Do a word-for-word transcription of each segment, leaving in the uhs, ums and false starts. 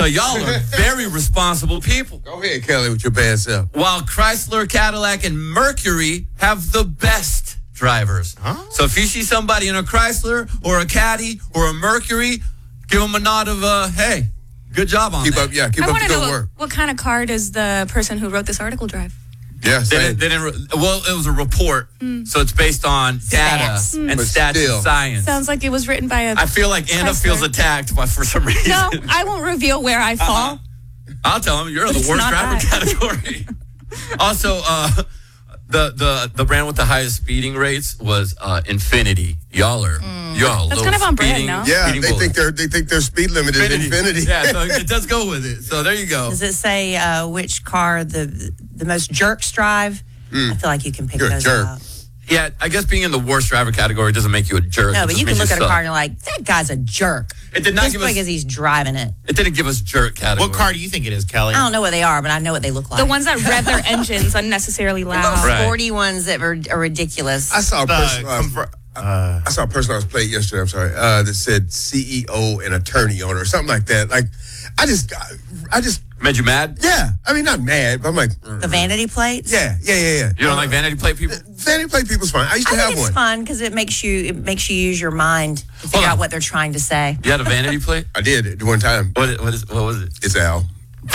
So y'all are very responsible people. Go ahead, Kelly, with your bad self. While Chrysler, Cadillac, and Mercury have the best drivers. Huh? So if you see somebody in a Chrysler or a Caddy or a Mercury, give them a nod of, uh, hey, good job on Keep that. up, yeah, keep I up want the to know good what, work. what kind of car does the person who wrote this article drive? Yeah, They same. didn't, they didn't, re- well, it was a report, so it's based on data Stats. and But stats still. and science. Sounds like it was written by a... I feel like Anna Chrysler. feels attacked by, for some reason. No, I won't reveal where I fall. I'll tell him you're in the It's worst not driver that. category. Also, uh, the the the brand with the highest speeding rates was uh, Infinity. Y'all are y'all. That's little kind of on brand, speeding- no? Yeah, speeding they bullets. think their they think their speed limit is infinity. Yeah, so it does go with it. So there you go. Does it say uh, which car the the most jerks drive? I feel like you can pick You're a those jerk. out. Yeah, I guess being in the worst driver category doesn't make you a jerk. No, It but just you can means look at a suck. car and you're like, that guy's a jerk. It did not Just give us. because he's driving it. It didn't give us jerk category. What car do you think it is, Kelly? I don't know what they are, but I know what they look like. The ones that rev their engines unnecessarily Those loud. Right. sporty ones that are, are ridiculous. I saw a The person. Uh, conver- uh, I saw a person I was playing yesterday. I'm sorry. Uh, that said C E O and attorney owner or something like that. Like, I just, I just, Made you mad? yeah. I mean, not mad, but I'm like, the vanity plates. yeah, yeah, yeah, yeah. You don't like vanity plate people? Vanity plate people's fine. I used to I have think it's one. fun because it makes you it makes you use your mind to figure Hold on. out what they're trying to say. You had a vanity plate? I did it one time. What? is- What is? What was it? It's Al.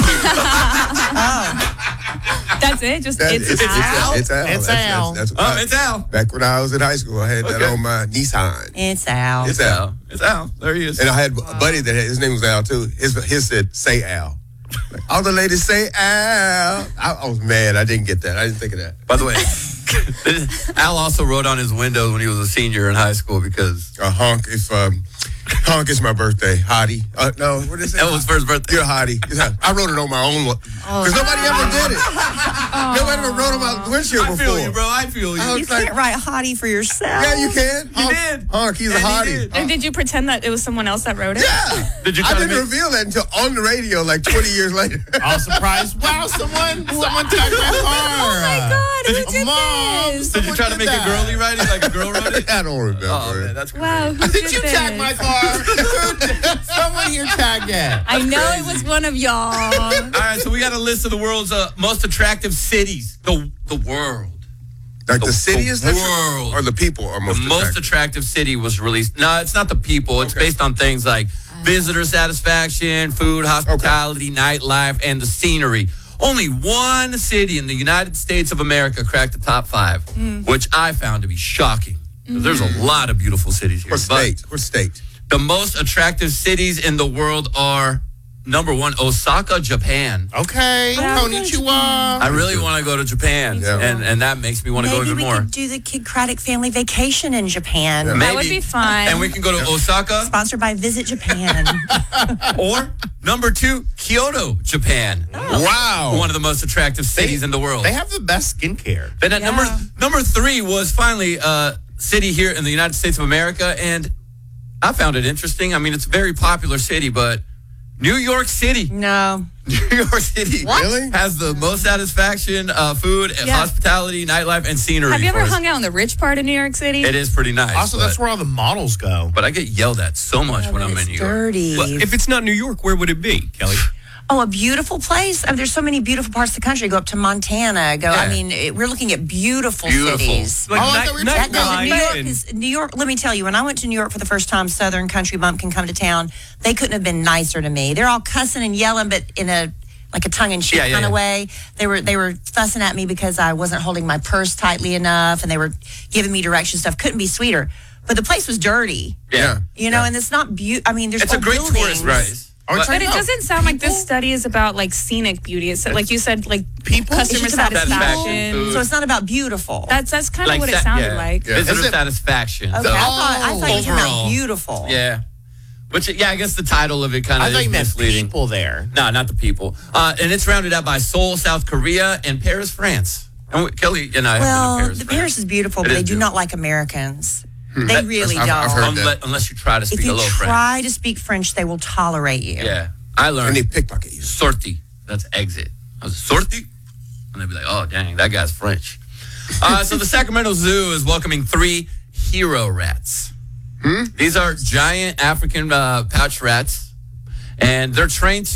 That's it? Just That- it's, it's, Al? It's Al. It's That's- Al. That's, that's, Oh, that's, it's Al. Back when I was in high school, I had that Okay. on my Nissan. It's Al. It's Al. It's Al. There he is. And I had a buddy that had, his name was Al too. His his said, "Say Al." Like, all the ladies say Al. I, I was mad. I didn't get that. I didn't think of that. By the way, Al also wrote on his windows when he was a senior in high school because A honk if um, honk is my birthday. Hottie. Uh, no, what is it? that was for his birthday. You're a hottie. It's hot. I wrote it on my own one because nobody ever did it. Nobody ever wrote on my windshield I before. feel you, bro. I feel you. I You was like, can't write hottie for yourself. yeah, you can. He honk, did. Honk, he's a And he hottie. did. And did you pretend that it was someone else that wrote it? Yeah. Did you I try to didn't make- reveal that until on the radio like twenty years later. all surprised. Wow, someone, someone tagged my car. Oh my God, who did Mom, this? Did you try to did make that. a girly write it like a girl wrote it? I don't remember. Oh man, that's crazy. Wow, who Did did you this? tag my car? Someone here tagged it. I know it was one of y'all. All right, so we got a list of the world's uh, most attractive cities. The the world. Like the, The- city the is that world. or the people are The most most attractive? attractive city was released. No, it's not the people. It's Okay. based on things like visitor satisfaction, food, hospitality, nightlife, and the scenery. Only one city in the United States of America cracked the top five, which I found to be shocking. 'Cause There's a lot of beautiful cities here. What but state? What state? the most attractive cities in the world are number one, Osaka, Japan. Okay, konnichiwa. I really want to go to Japan, Yeah. and, and that makes me want to go Maybe even we more. could do the Kid Craddock family vacation in Japan. Yeah. That would be fun. And we can go to Osaka, Sponsored by Visit Japan. or number two, Kyoto, Japan. Wow. One of the most attractive cities in the world. They have the best skincare. Then at Yeah. number number three was finally a city here in the United States of America, and I found it interesting. I mean, it's a very popular city, but New York City, No. New York City, Really? has the most satisfaction, uh, food, Yeah. hospitality, nightlife, and scenery. Have you ever for us. hung out in the rich part of New York City? It is pretty nice. Also, but, that's where all the models go. but I get yelled at so much Oh, when but I'm in it's New York. dirty. Well, if it's not New York, where would it be, Kelly? Oh, a beautiful place. I mean, there's so many beautiful parts of the country. Go up to Montana. Go. I Yeah. mean, it, we're looking at beautiful, Beautiful. cities. Oh, I thought we were That, talking no, about New York and- is New York. Let me tell you, when I went to New York for the first time, Southern Country Bumpkin come to town. They couldn't have been nicer to me. They're all cussing and yelling, but in a like a tongue-in-cheek Yeah, yeah, kind of yeah. way. They were they were fussing at me because I wasn't holding my purse tightly enough, and they were giving me direction stuff. Couldn't be sweeter. But the place was dirty. Yeah. You know, and it's not beautiful. I mean, there's It's a old great buildings. tourist place. Are we But- talking But it about doesn't sound like this People? study is about like scenic beauty. It's like you said, like People? customer It's just about satisfaction. food. So it's not about beautiful. That's that's kind of Like what sa- it sounded yeah. like. Yeah. Visitor Is it- satisfaction. Okay, So- I thought I thought you were talking Overall. about beautiful. Yeah. Which, yeah, I guess the title of it kind I of thought is you meant misleading. people there. No, not the people. Uh, and it's rounded out by Seoul, South Korea, and Paris, France. And we, Kelly and I Well, have been to the Paris, Paris France. is beautiful, It but is they do beautiful. not like Americans. They That- really I've- don't. I've heard that. Unless, unless you try to speak If a you little French. try to speak French, they will tolerate you. Yeah. I And learned they pickpocket you. sortie. That's exit. I was sortie? And they'd be like, oh, dang, that guy's French. Uh, so the Sacramento Zoo is welcoming three hero rats. Hmm? These are giant African uh, pouch rats, and they're trained to